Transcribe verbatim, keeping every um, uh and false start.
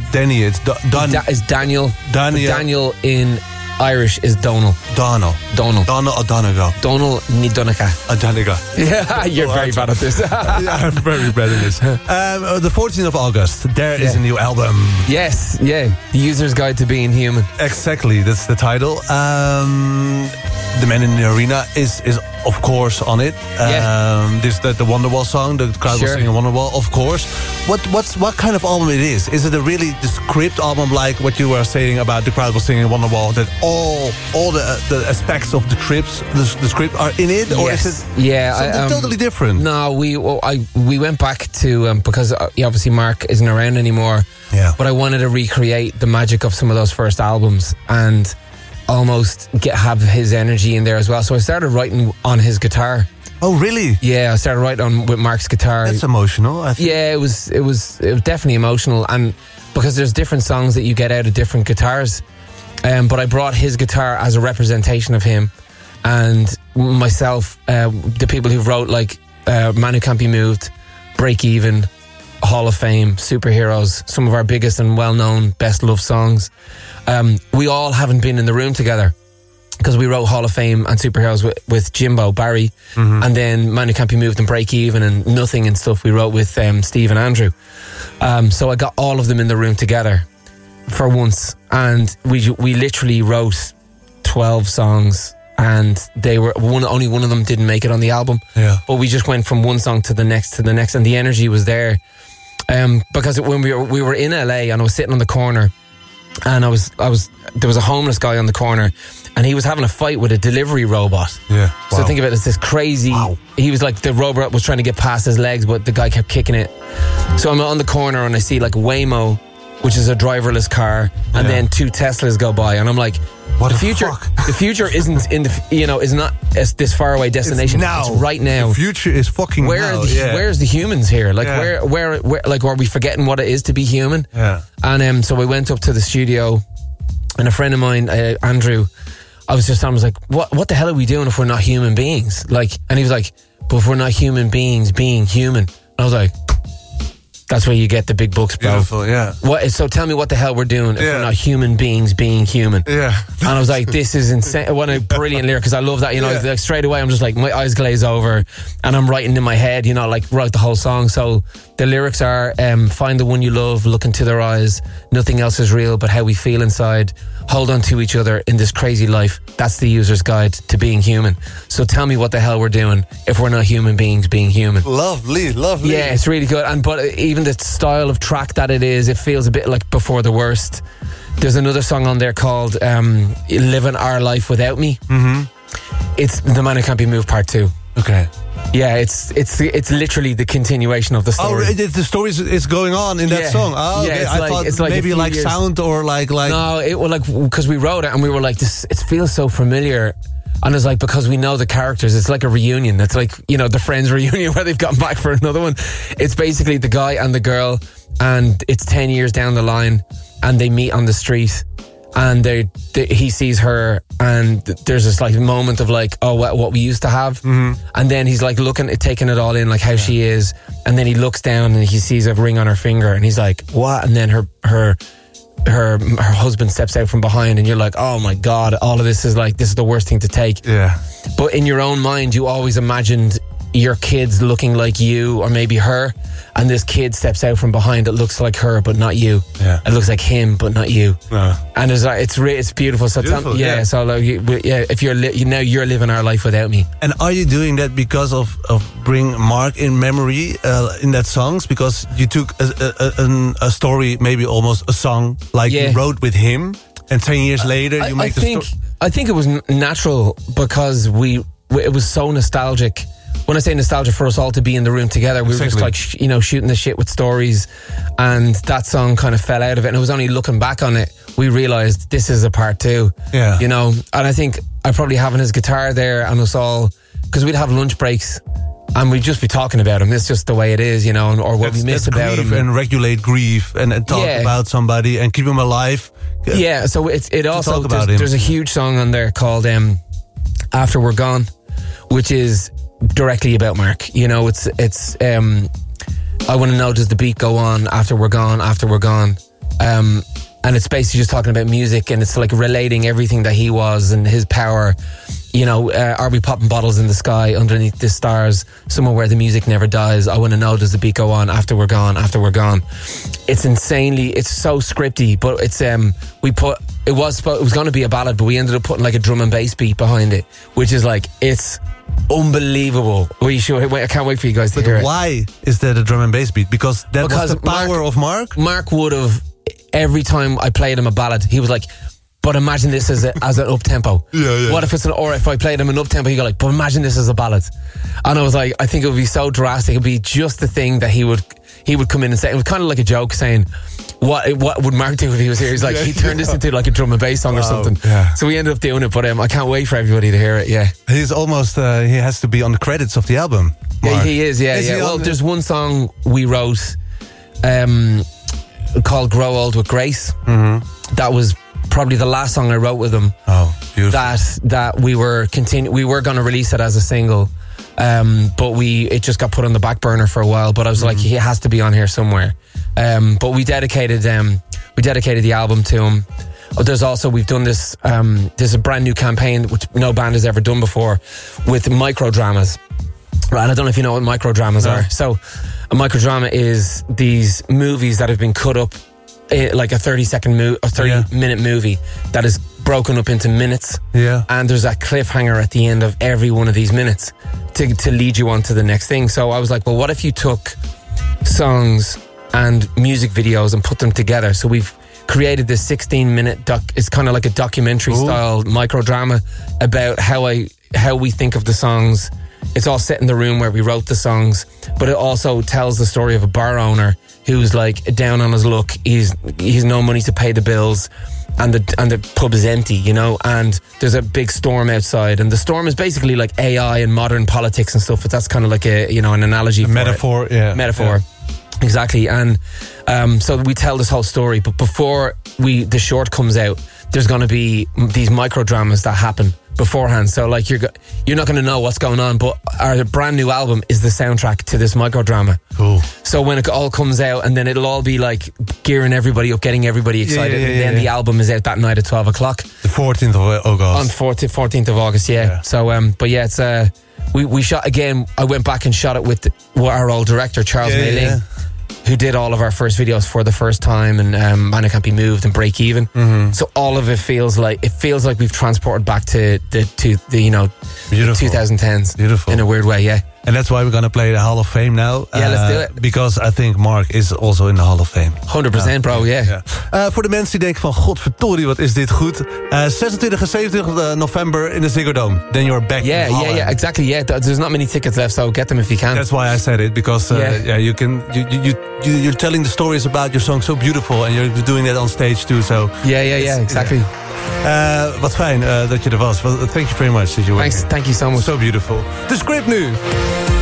Danny. It's Do- Don- Da- is Daniel. Daniel. Daniel in Irish is Donal. Donal. Donal. Donal O'Donegal. Donal ní Donegal. O'Donegal. Yeah, you're very bad at this. Yeah, I'm very bad at this. Um, the fourteenth of August, there is Yeah. a new album. Yes, yeah. The User's Guide to Being Human. Exactly, that's the title. Um, the Man in the Arena is, is of course, on it. Yeah. Um, this the, the Wonderwall song, the crowd Sure. was singing Wonderwall, of course. What what's what kind of album it is? Is it a really the script album like what you were saying about the crowd was singing Wonderwall? That all all the uh, the aspects of the scripts the, the script are in it, or Yes. is it Yeah, I, something um, totally different? No, we well, I we went back to um, because uh, obviously Mark isn't around anymore. Yeah. But I wanted to recreate the magic of some of those first albums and almost get have his energy in there as well. So I started writing on his guitar. Oh, really? Yeah, I started writing on with Mark's guitar. That's emotional. I think. Yeah, it was it was it was definitely emotional, and because there's different songs that you get out of different guitars. Um, but I brought his guitar as a representation of him, and myself, uh, the people who wrote like uh, Man Who Can't Be Moved, Break Even, Hall of Fame, Superheroes, some of our biggest and well-known best loved songs. Um, we all haven't been in the room together because we wrote Hall of Fame and Superheroes with, with Jimbo Barry, Mm-hmm. and then Man Who Can't Be Moved and Break Even and Nothing and stuff we wrote with um, Steve and Andrew. Um, so I got all of them in the room together for once, and we we literally wrote twelve songs, and they were one only one of them didn't make it on the album. Yeah. But we just went from one song to the next to the next, and the energy was there. Um, because when we were we were in L A and I was sitting on the corner, and I was I was there was a homeless guy on the corner, and he was having a fight with a delivery robot. Yeah. So Wow. think of it as this crazy. Wow. He was like the robot was trying to get past his legs, but the guy kept kicking it. So I'm on the corner and I see like Waymo, which is a driverless car, and Yeah. then two Teslas go by, and I'm like, What the the future? fuck? The future isn't in the you know is not as this far away destination. It's now. It's right now. The future is fucking Where now. are the yeah. where's the humans here? Like Yeah. where, where where like are we forgetting what it is to be human? Yeah. And um, so I went up to the studio, and a friend of mine, uh, Andrew, I was just I was like, what what the hell are we doing if we're not human beings? Like, and he was like, but if we're not human beings, being human. And I was like, that's where you get the big books, bro. Beautiful, yeah. What? So tell me what the hell we're doing if Yeah. we're not human beings being human. Yeah. And I was like, this is insane. What a brilliant lyric, because I love that. You know, Yeah. like straight away, I'm just like, my eyes glaze over and I'm writing in my head, you know, like write the whole song. So the lyrics are, um, find the one you love, look into their eyes. Nothing else is real but how we feel inside. Hold on to each other in this crazy life. That's the user's guide to being human. So tell me what the hell we're doing if we're not human beings being human. Lovely, lovely. Yeah, it's really good. And but even the style of track that it is, it feels a bit like Before the Worst. There's another song on there called um, Living Our Life Without Me. Mm-hmm. It's The Man Who Can't Be Moved Part Two. Okay. Yeah, it's it's it's literally the continuation of the Oh, story. it, the story is, is going on in that Yeah. song. Oh, Yeah, okay. it's I like- thought it's like a maybe few like years- sound or like like. No, it was like because we wrote it and we were like, this. It feels so familiar, and it's like because we know the characters. It's like a reunion. It's like, you know, the Friends reunion where they've gotten back for another one. It's basically the guy and the girl, and it's ten years down the line, and they meet on the street, and they, they he sees her, and there's this like moment of like, oh, what, what we used to have, mm-hmm. and then he's like looking at taking it all in, like how yeah. she is, and then he looks down and he sees a ring on her finger, and he's like, what? And then her her. her her husband steps out from behind, and you're like, oh my god, all of this is like, this is the worst thing to take. Yeah. But in your own mind, you always imagined your kids looking like you, or maybe her, and this kid steps out from behind that looks like her but not you. Yeah. It looks like him but not you. Uh. And it's like, it's re- it's beautiful. So Beautiful, tell, yeah, yeah. so like, you, yeah, if you're li- you know you're living our life without me. And are you doing that because of, of bring Mark in memory uh, in that songs? Because you took a, a, a, a story, maybe almost a song, like Yeah. you wrote with him, and ten years later you I, make I the think story. I think it was n- natural because we it was so nostalgic. When I say nostalgia, for us all to be in the room together, we were just Exactly. like sh- you know shooting the shit with stories, and that song kind of fell out of it. And it was only looking back on it we realised this is a part two. Yeah. You know, and I think I probably having his guitar there and us all, because we'd have lunch breaks and we'd just be talking about him. It's just the way it is, you know, and, or what That's, we miss that's about grief him. and regulate grief and, and talk Yeah. about somebody and keep him alive. Yeah, so it's it also talk about there's, him. there's a huge song on there called um, "After We're Gone," which is directly about Mark. You know, it's it's um, I want to know, does the beat go on after we're gone? After we're gone, Um, and it's basically just talking about music, and it's like relating everything that he was and his power. You know, uh, are we popping bottles in the sky underneath the stars, somewhere where the music never dies? I want to know, does the beat go on after we're gone, after we're gone? It's insanely, it's so scripty, but it's, um, we put, it was, it was going to be a ballad, but we ended up putting like a drum and bass beat behind it, which is like, it's unbelievable. We should, wait, I can't wait for you guys to but hear it. Why is that a drum and bass beat? Because that Because was the power Mark- of Mark? Mark would have, every time I played him a ballad, he was like, but imagine this as, a, as an up-tempo. Yeah, yeah. What if it's an, or if I played him an up-tempo, he'd go like, but imagine this as a ballad. And I was like, I think it would be so drastic. It would be just the thing that he would, he would come in and say. It was kind of like a joke saying, what what would Mark do if he was here? He's like, Yeah, he turned yeah. this into like a drum and bass song or Wow, something. yeah. So we ended up doing it, but um, I can't wait for everybody to hear it, yeah. He's almost, uh, he has to be on the credits of the album. Yeah, Mark. he is, yeah, Is he yeah. on Well, the- there's one song we wrote um, called Grow Old with Grace. Mm-hmm. That was probably the last song I wrote with him. Oh, beautiful. That that we were continu- we were going to release it as a single, um, but we it just got put on the back burner for a while. But I was like, he has to be on here somewhere. Um, but we dedicated um, we dedicated the album to him. Oh, there's also, we've done this. Um, there's a brand new campaign which no band has ever done before with micro dramas. Right, and I don't know if you know what micro dramas No. are. So, a microdrama is these movies that have been cut up, eh, like a thirty second mo- a thirty Yeah. minute movie that is broken up into minutes. Yeah. And there's a cliffhanger at the end of every one of these minutes to to lead you on to the next thing. So I was like, well, what if you took songs and music videos and put them together? So we've created this sixteen minute doc. It's kind of like a documentary Ooh. style microdrama about how I how we think of the songs. It's all set in the room where we wrote the songs, but it also tells the story of a bar owner who's like down on his luck. He's he's no money to pay the bills, and the and the pub is empty, you know. And there's a big storm outside, and the storm is basically like A I and modern politics and stuff. But that's kind of like a you know an analogy, for metaphor, it. yeah. metaphor. Yeah. Exactly, and um, so we tell this whole story. But before we the short comes out, there's going to be these micro dramas that happen beforehand. So like you're go- you're not going to know what's going on, but our brand new album is the soundtrack to this micro drama. Cool. So when it all comes out, and then it'll all be like gearing everybody up, getting everybody excited, yeah, yeah, and then yeah. the album is out that night at twelve o'clock The fourteenth of August. on fourteenth of August. Yeah. Yeah. So um, but yeah, it's uh, we we shot again. I went back and shot it with our old director Charles Yeah, Mayling, yeah. who did all of our first videos for the first time, and um, Man Who Can't Be Moved and Break Even. Mm-hmm. So all of it feels like it feels like we've transported back to the to the you know Beautiful. twenty tens. Beautiful. In a weird way, yeah. And that's why we're going to play the Hall of Fame now. Yeah, let's do Uh, it. Because I think Mark is also in the Hall of Fame. Honderd percent, bro. Yeah. Ja. Uh, voor de mensen die denken van, godverdorie, wat is dit goed. Uh, zesentwintig en zevenentwintig november in de Ziggo Dome. Then you're back Yeah, in yeah, Holland. yeah, exactly. Yeah, Th- there's not many tickets left, so get them if you can. That's why I said it, because uh, Yeah. yeah. you can you, you you you're telling the stories about your song so beautiful, and you're doing that on stage too. So yeah, yeah, yeah, It's- exactly. uh, wat fijn uh, dat je er was. Well, thank you very much that you were Thanks, here. thank you so much. So beautiful. De script nu.